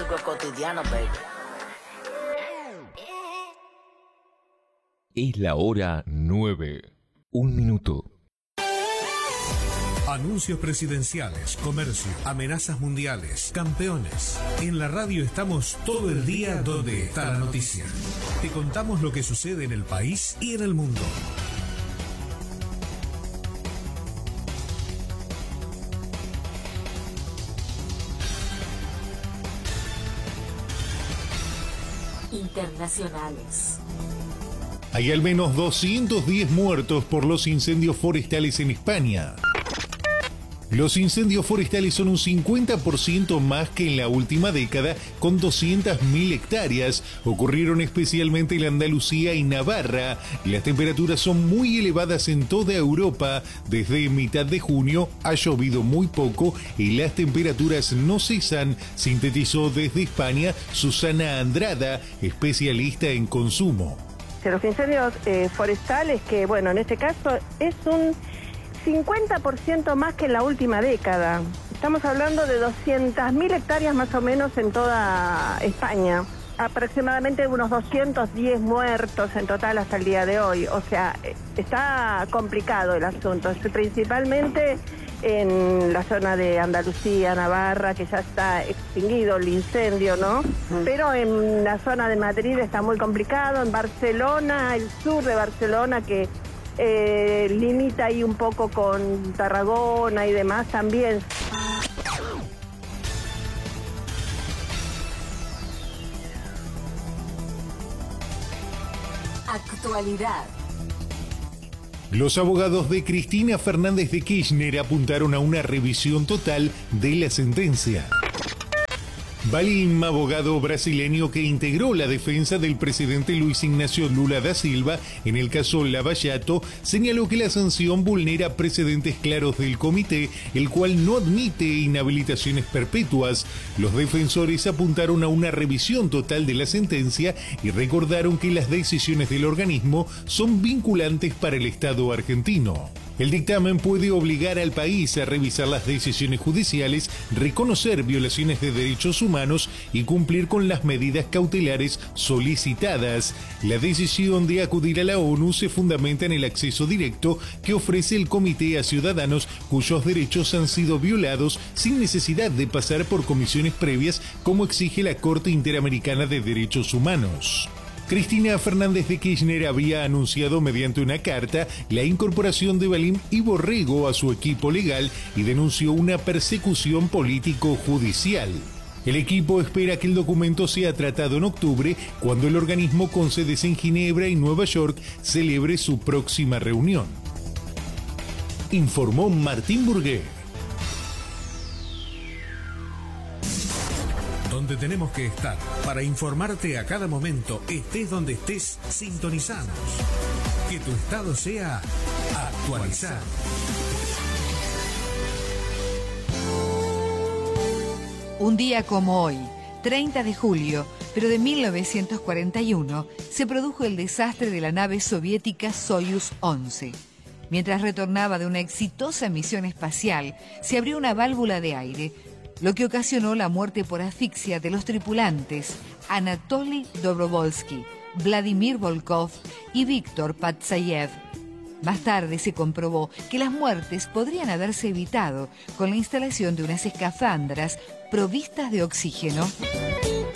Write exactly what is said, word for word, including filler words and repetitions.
básico es cotidiano, baby. Es la hora nueve. Un minuto. Anuncios presidenciales, comercio, amenazas mundiales, campeones. En la radio estamos todo el día donde está la noticia. Te contamos lo que sucede en el país y en el mundo. Internacionales. Hay al menos doscientos diez muertos por los incendios forestales en España. Los incendios forestales son un cincuenta por ciento más que en la última década, con doscientas mil hectáreas. Ocurrieron especialmente en Andalucía y Navarra. Las temperaturas son muy elevadas en toda Europa. Desde mitad de junio ha llovido muy poco y las temperaturas no cesan, sintetizó desde España Susana Andrada, especialista en consumo. Los incendios eh, forestales, que bueno, en este caso es un cincuenta por ciento más que en la última década. Estamos hablando de doscientas mil hectáreas más o menos en toda España. Aproximadamente unos doscientos diez muertos en total hasta el día de hoy. O sea, está complicado el asunto, principalmente en la zona de Andalucía, Navarra, que ya está extinguido el incendio, ¿no? Mm. Pero en la zona de Madrid está muy complicado, en Barcelona, el sur de Barcelona, que eh, limita ahí un poco con Tarragona y demás también. Actualidad. Los abogados de Cristina Fernández de Kirchner apuntaron a una revisión total de la sentencia. Valim, abogado brasileño que integró la defensa del presidente Luis Ignacio Lula da Silva en el caso Lava Jato, señaló que la sanción vulnera precedentes claros del comité, el cual no admite inhabilitaciones perpetuas. Los defensores apuntaron a una revisión total de la sentencia y recordaron que las decisiones del organismo son vinculantes para el Estado argentino. El dictamen puede obligar al país a revisar las decisiones judiciales, reconocer violaciones de derechos humanos y cumplir con las medidas cautelares solicitadas. La decisión de acudir a la ONU se fundamenta en el acceso directo que ofrece el comité a ciudadanos cuyos derechos han sido violados sin necesidad de pasar por comisiones previas, como exige la Corte Interamericana de Derechos Humanos. Cristina Fernández de Kirchner había anunciado mediante una carta la incorporación de Valim y Borrego a su equipo legal y denunció una persecución político-judicial. El equipo espera que el documento sea tratado en octubre, cuando el organismo con sedes en Ginebra y Nueva York celebre su próxima reunión. Informó Martín Burgué. Donde tenemos que estar para informarte a cada momento, estés donde estés, sintonizados. Que tu estado sea actualizado. Un día como hoy, treinta de julio, pero de mil novecientos cuarenta y uno, se produjo el desastre de la nave soviética Soyuz once. Mientras retornaba de una exitosa misión espacial, se abrió una válvula de aire, lo que ocasionó la muerte por asfixia de los tripulantes Anatoly Dobrovolsky, Vladimir Volkov y Víctor Patsayev. Más tarde se comprobó que las muertes podrían haberse evitado con la instalación de unas escafandras provistas de oxígeno.